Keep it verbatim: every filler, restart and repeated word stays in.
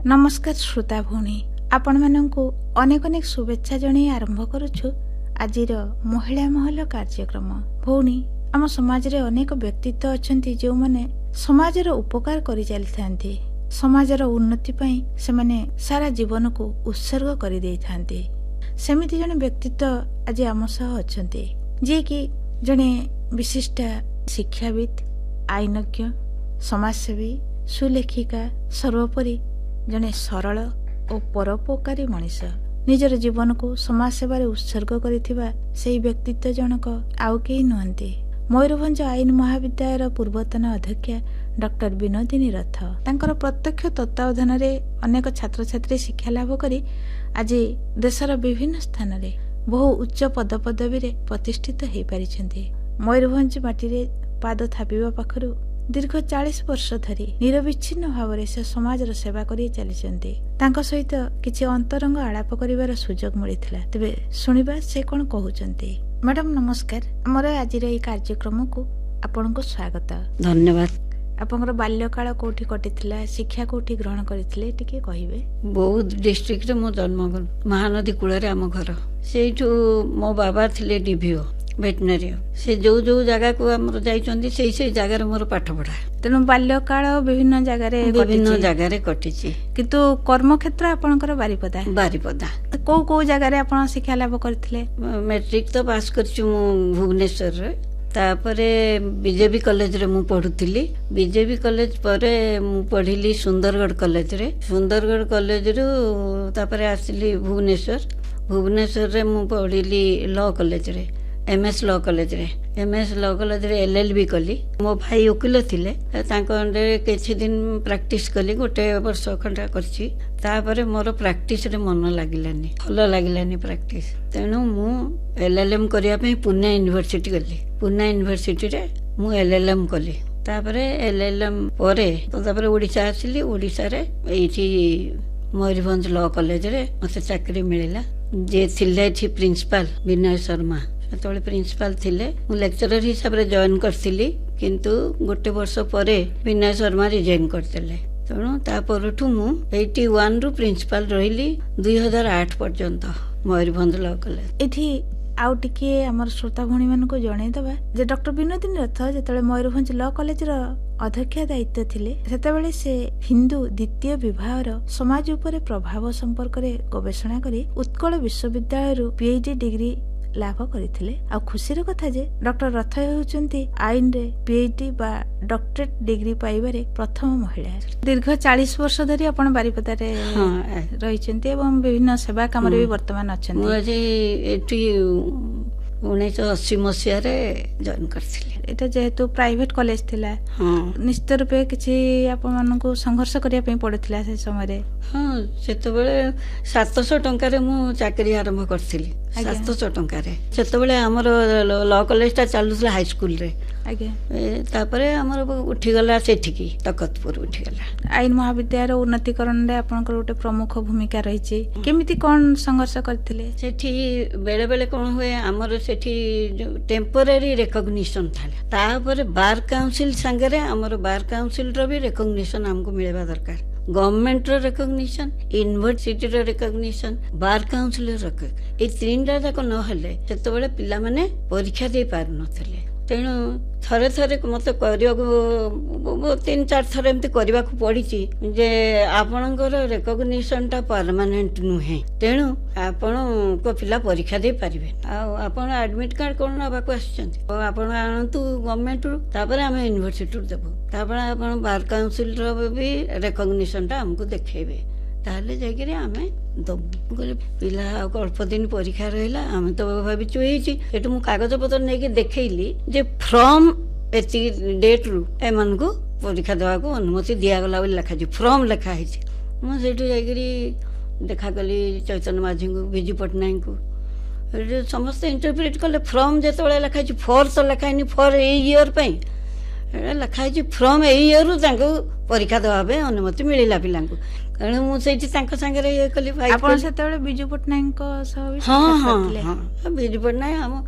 नमस्कार श्रोता भौणी आपण मानंकु अनेक अनेक शुभेच्छा जणी आरंभ करूछु आजिर महिला महल कार्यक्रम। भौणी आम समाज रे अनेक व्यक्तित्व अछंती जो माने समाजर उपकार करि चलिथांती, समाजर उन्नति पई से माने सारा जीवन को उत्सर्ग करि देइथांती। सेमिति जने व्यक्तित्व आज आम सह अछंती जे कि जने विशिष्ट शिक्षाविद, आईनज्ञ, समाजसेवी, सुलेखिका, सर्वोपरि जने सरल और परोपकारी मनीष निजर जीवन को समाज सेवारे उत्सर्ग करिथिबा सेही व्यक्तित्व जनक आउ केही नुहंती। मयूरभंज आईन महाविद्यालयर पूर्वतन अध्यक्षा डॉक्टर विनोदिनी रथ तांकर प्रत्यक्ष तत्वावधान रे अनेक छात्र छात्री शिक्षा लाभ करी आज देशर विभिन्न स्थान रे बहु उच्च पद पदवी रे प्रतिष्ठित हेई पारिछन्ती। मयूरभंज माटी रे पाद थापिबा पाखरु दीर्घ चालीस वर्ष धरी निरविच्छिन्न भाव से समाजर सेवा करी चलिचंती। तांको सहित किछि अंतरंग आलाप करिवार सुजोग मिलिथिला। तबे सुनिबा से कोन कहउचंती। मैडम नमस्कार, हमर आजिर ए कार्यक्रम को आपनको स्वागत। धन्यवाद। आपनकर बाल्यकाल कोठी कटिथिला, शिक्षा कोठी ग्रहण करिथिले टिके कहिबे। बौद्ध डिस्ट्रिक्ट रे मो जन्म महानदी कूल रे आम घर सेठू मो बाबा थिले डीवीओ वेटनरी से जो जो जगह को हमर जाइचंदी सेही सेही जगह रे मोर पाठ पढ़ा। तेनु बाल्यकाल विभिन्न जगह रे विभिन्न जगह रे कटिची किंतु कर्म क्षेत्र आपनकर बारिपदा बारिपदा को को जगह रे आपण शिक्षा लाभ करथिले। मैट्रिक तो पास करछु मु भुवनेश्वर रे, तापरे बीजेपी कॉलेज रे मु पढुथिली। बीजेपी कॉलेज परे मु पढिली सुंदरगढ़ कॉलेज रे। सुंदरगढ़ कॉलेज रो तापरे आसिली भुवनेश्वर। भुवनेश्वर रे मु पढिली लॉ कॉलेज रे, एमएस लॉ कॉलेज रे। एमएस लॉ कॉलेज रे एलएलबी कली। मो भाई वकील थिले, तांको अंडे किछि दिन प्रैक्टिस कली, गोटे वर्ष खंडा करछि। तापरे मोर प्रैक्टिस रे मन लागिलानी, भलो लागिलानी प्रैक्टिस। तेनु मु एलएलएम करिया पे पुणे यूनिवर्सिटी गली। पुणे यूनिवर्सिटी रे मु एलएलएम कली। तापरे एलएलएम परे तो तापरे ओडिशा आसिली। ओडिशा रे एठी मयूरभंज लॉ कॉलेज रे मते चाकरी मिलिला। जे थिले एठी प्रिंसिपल विनय शर्मा सेतବେଳେ प्रिंसिपल थिले। मु लेक्चरर हिसाब रे जॉइन करथिली, किंतु गोटे वर्ष परे विनय शर्मा रिजाइन करथिले। तेणु ता परठु मु इक्यासी रु प्रिंसिपल रहिली दो हज़ार आठ पर्यंत मयूरभंज लॉ कॉलेज। एठी आउ टिके हमर श्रोता भणी मान को जणै दबा जे डॉक्टर विनोदिनी रथ जेतବେଳେ मयूरभंज लॉ कॉलेज रो अध्यक्ष दायित्व थिले सेतବେଳେ से हिंदू द्वितीय विवाहर समाज उपरे प्रभाव संपर्क रे गवेषणा करी उत्कल विश्वविद्यालय रु पीएचडी डिग्री लाभ करथिले। आ खुशीर कथा जे डॉक्टर रथ हेउचंती आईन रे पीएचडी बा डॉक्टरेट डिग्री पाइबारे प्रथम महिला। दीर्घ चालीस वर्ष धरि आपण बारिपदा रे रहिचंती एवं विभिन्न सेवा काम रे भी वर्तमान अछंती। मु जे एठी उन्नीस सौ अस्सी मसिया रे जॉइन करथिले। एटा जेहेतु प्राइवेट कॉलेज थिला, निश्चित रूपे किछि आपण मानको संघर्ष करिया पे पड़थिला से समय रे। हां, सेतबेले सात सौ टंका रे मु चाकरी आरंभ करथिली। सात सौ टंका रे सेतबेले हमर लॉ कॉलेज ता चालुला हाई स्कूल रे। आगे तापरे हमर उठी गला सेठिकी तकतपुर उठी गला। आईन महाविद्यालय उन्नतिकरण रे आपनकर गोटे प्रमुख भूमिका रहिछि। केमिति कोन संघर्ष करथिले सेठी? बेले बेले कोन हुए हमर सेठी टेम्परेरी रिकॉग्निशन थाले। तापर बार काउंसिल संगे हमर बार काउंसिल रो भी रिकॉग्निशन हमको मिलेबा दरकार। गवर्नमेंट रो रिकॉग्निशन, यूनिवर्सिटी रो रिकॉग्निशन, बार काउंसिल रो रिकॉग्निशन, ए तीनटा जाक न हले सेतबेले पिला माने परीक्षा दे पार नथले। तेणु थरे थरे मत कर तीन चार थर एमती करने पड़ी जे आपणकर रिकॉग्निशन टा परमानेंट नुहे। तेणु आपण को पिला परीक्षा दे पारिबे। आपण एडमिट कार्ड कोन नाबाकू आछंती आपण आनतु गवर्नमेंट रु, तापर हम यूनिवर्सिटी रु देबो। तापर आपण बार काउंसिल रो भी रिकॉग्निशन टा हमको देखेबे, ताले जागिरे आमे दबु। कहले पिला अल्प दिन परीक्षा रहिला, आमे तो भाबिचु एछि। एटु मु कागज पत्र नै के देखैली जे फ्रॉम एति डेट रु एमन को परीक्षा देवा को अनुमति दिया गला बोली लिखा छि, फ्रॉम लिखा हिछि। मु सेटु जागिरी देखा गली चैतन्य माझी को, विजू पटनायक को, समस्त इंटरप्रेट कले। फ्रॉम जेतळे लिखा छि फॉर तो लिखा नि फॉर ए ईयर पई, लिखा छि फ्रॉम ए ईयर रु तांको परीक्षा देवा पे अनुमति मिलिला पिलांको। कारण मु सेठी तांको संगे रे कली भाई। आपण सेतळे विजू पटनायक को सह भी। हां हां हां, विजू पटनायक हम